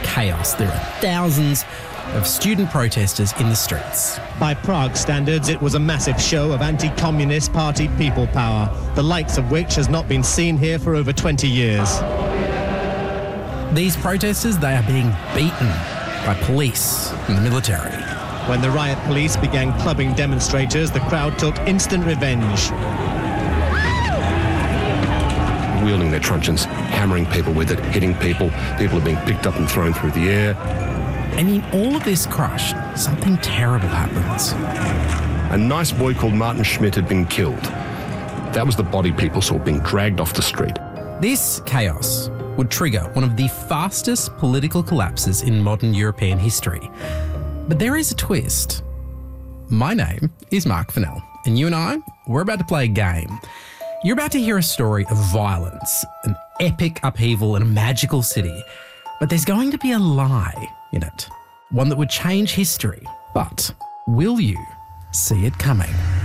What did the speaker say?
chaos. There are thousands of student protesters in the streets. By Prague standards, it was a massive show of anti-communist party people power, the likes of which has not been seen here for over 20 years. These protesters, they are being beaten by police and the military. When the riot police began clubbing demonstrators, the crowd took instant revenge. Wielding their truncheons, hammering people with it, hitting people. People are being picked up and thrown through the air. And in all of this crush, something terrible happens. A nice boy called Martin Schmidt had been killed. That was the body people saw being dragged off the street. This chaos would trigger one of the fastest political collapses in modern European history. But there is a twist. My name is Mark Fennell, and you and I, we're about to play a game. You're about to hear a story of violence, an epic upheaval in a magical city. But there's going to be a lie in it, one that would change history. But will you see it coming?